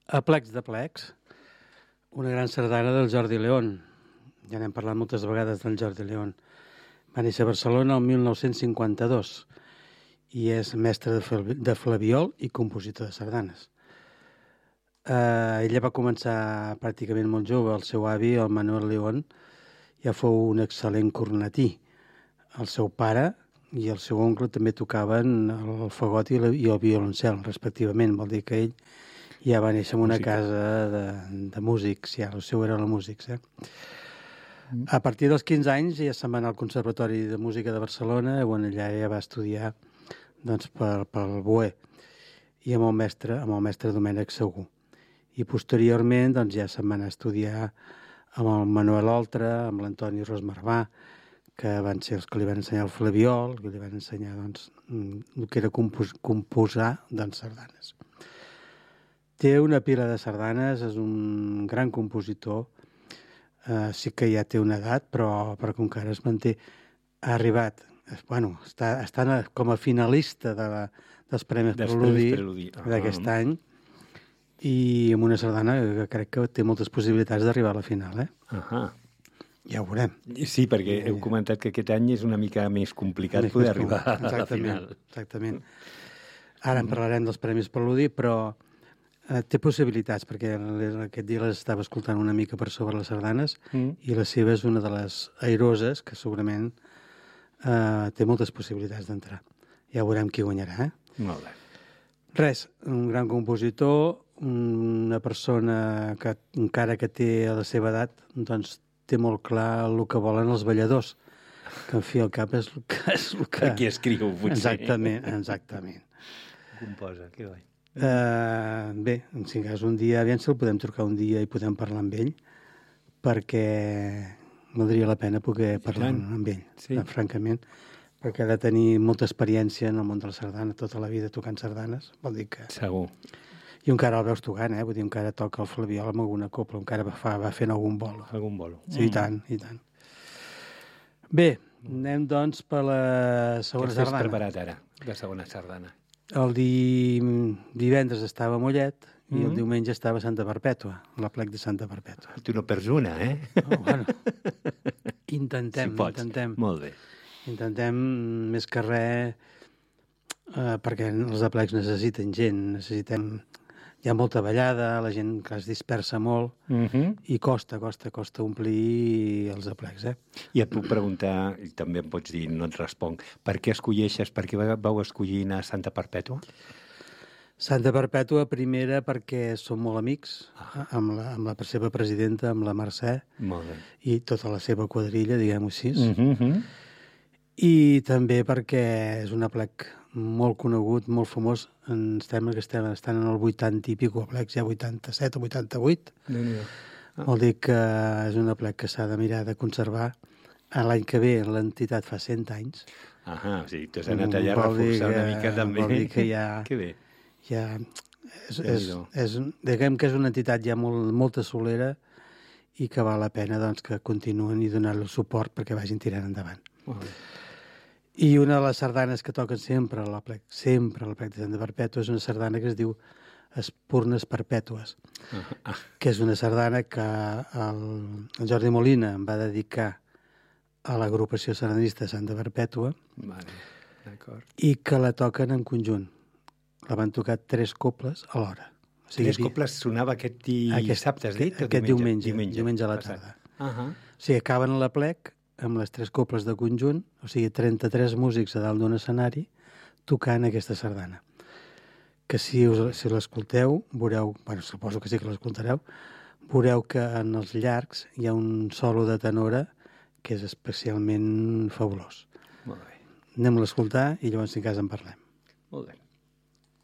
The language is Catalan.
Aplecs de plecs, una gran sardana del Jordi León. Ja n'hem parlat moltes vegades del Jordi León. Va néixer a Barcelona el 1952 i és mestre de flabiol i compositor de sardanes. Ella va començar pràcticament molt jove. El seu avi, el Manuel León, ja fou un excel·lent cornetí. El seu pare i el seu oncle també tocaven el fagot i el violoncel, respectivament. Vol dir que ell ja va néixer en una casa de músics, ja el seu era la músics. A partir dels 15 anys ja se'n va anar al Conservatori de Música de Barcelona, on allà ja va estudiar pel Boé i amb el mestre Domènec Segú. I posteriorment ja se'n va anar a estudiar amb el Manuel Oltra, amb l'Antoni Ros Marvà, que van ser els que li van ensenyar el flabiol, que li van ensenyar el que era composar sardanes. Té una pila de sardanes, és un gran compositor, sí que ja té una edat, però que encara es manté. Ha arribat, està com a finalista dels Premis Preludi d'aquest any, i amb una sardana que crec que té moltes possibilitats d'arribar a la final. Ja ho veurem. Sí, perquè heu comentat que aquest any és una mica més complicat poder arribar a la final. Exactament. Ara en parlarem dels Premis Preludi, però té possibilitats, perquè aquest dia les estava escoltant una mica per sobre les sardanes i la seva és una de les airoses que segurament té moltes possibilitats d'entrar. Ja veurem qui guanyarà. Molt bé. Res, un gran compositor, una persona que encara que té a la seva edat, doncs té molt clar el que volen els balladors, que en fi al cap és el que... Per qui escriu, potser. Exactament. Composa, que guai. Bé, si cas un dia, aviam si el podem trucar un dia i podem parlar amb ell, perquè valdria la pena poder parlar amb ell, francament, perquè ha de tenir molta experiència en el món de la sardana, tota la vida tocant sardanes, vol dir que... Segur. I encara el veus tocant, vull dir, encara toca el flabiol amb alguna copla, encara va fent algun bolo. Algun bolo. Sí, i tant. Bé, anem doncs per la segona sardana. Què has preparat ara, la segona sardana? El divendres estava a Mollet i el diumenge estava a Santa Perpètua, l'aplec de Santa Perpètua. Tu no perds una, Intentem. Molt bé. Intentem més que res, perquè els aplecs necessiten gent, hi ha molta ballada, la gent que es dispersa molt i costa omplir els aplecs. I et puc preguntar, i també em pots dir, no et responc, per què escolleixes, per què vau escollir anar a Santa Perpètua? Santa Perpètua, primera, perquè som molt amics, amb la seva presidenta, amb la Mercè, i tota la seva quadrilla, diguem-ho així. I també perquè és un aplec molt conegut, molt famós. Estan en el 80 i pico aplecs, ja 87 o 88. Vol dir que és un aplec que s'ha de mirar de conservar. L'any que ve l'entitat fa 100 anys. O sigui, t'has anat allà a reforçar una mica també. Vol dir que ja... Que bé. Diguem que és una entitat ja molt solera i que val la pena que continuen i donar-li el suport perquè vagin tirant endavant. Molt bé. I una de les sardanes que toquen sempre a l'aplec de Santa Perpètua és una sardana que es diu Espurnes Perpètues, que és una sardana que el Jordi Molina em va dedicar a l'agrupació sardanista de Santa Perpètua i que la toquen en conjunt. La van tocar 3 coples a l'hora. 3 coples sonava aquest dissabte, has dit? Aquest diumenge a la tarda. O sigui, acaben l'aplec amb les 3 coples de conjunt, o sigui, 33 músics a dalt d'un escenari tocant aquesta sardana. Que si l'escolteu, veureu, suposo que sí que l'escoltareu, veureu que en els llargs hi ha un solo de tenora que és especialment fabulós. Molt bé. Anem a l'escoltar i llavors, si cas, en parlem. Molt bé.